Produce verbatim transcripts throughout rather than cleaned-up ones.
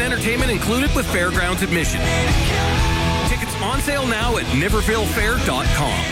and entertainment included with fairgrounds admission. Tickets on sale now at niverville fair dot com.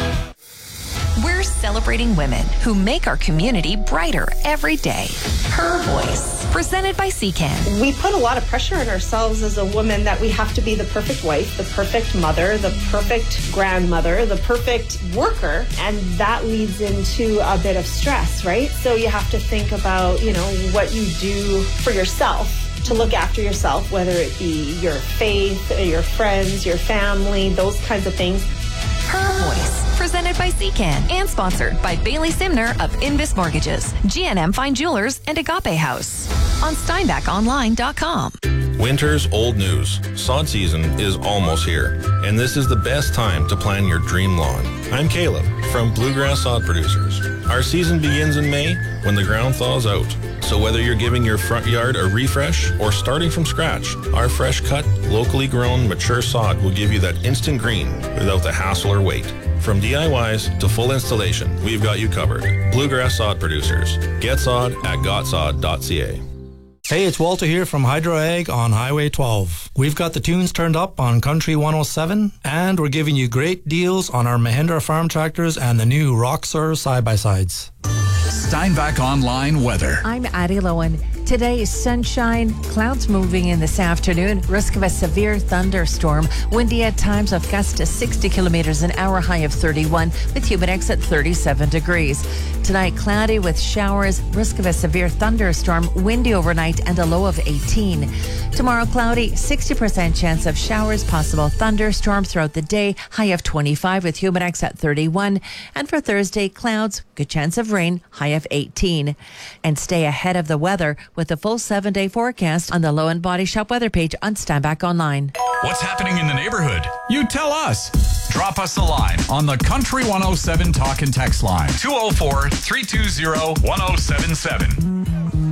We're celebrating women who make our community brighter every day. Her Voice, presented by C C A N. We put a lot of pressure on ourselves as a woman that we have to be the perfect wife, the perfect mother, the perfect grandmother, the perfect worker, and that leads into a bit of stress, right? So you have to think about, you know, what you do for yourself to look after yourself, whether it be your faith, your friends, your family, those kinds of things. Her Voice, presented by C C A N and sponsored by Bailey Simner of Invis Mortgages, G N M Fine Jewelers, and Agape House on steinbach online dot com. Winter's old news. Sod season is almost here, and this is the best time to plan your dream lawn. I'm Caleb from Bluegrass Sod Producers. Our season begins in May when the ground thaws out. So whether you're giving your front yard a refresh or starting from scratch, our fresh cut, locally grown, mature sod will give you that instant green without the hassle or wait. From D I Ys to full installation, we've got you covered. Bluegrass Sod Producers. Get sod at got sod dot c a. Hey, it's Walter here from Hydro Ag on Highway twelve. We've got the tunes turned up on Country one oh seven, and we're giving you great deals on our Mahindra farm tractors and the new Roxor side-by-sides. Steinbach Online weather. I'm Addie Lowen. Today is sunshine, clouds moving in this afternoon, risk of a severe thunderstorm, windy at times of gusts to sixty kilometers an hour, high of thirty-one, with humidex at thirty-seven degrees. Tonight, cloudy with showers, risk of a severe thunderstorm, windy overnight, and a low of eighteen. Tomorrow, cloudy, sixty percent chance of showers, possible thunderstorms throughout the day, high of twenty-five, with humidex at thirty-one. And for Thursday, clouds, good chance of rain, high of eighteen. And stay ahead of the weather with the full seven-day forecast on the Low and Body Shop weather page on Steinbach Online. What's happening in the neighborhood? You tell us. Drop us a line on the Country one oh seven Talk and Text line. two oh four, three two zero, one oh seven seven.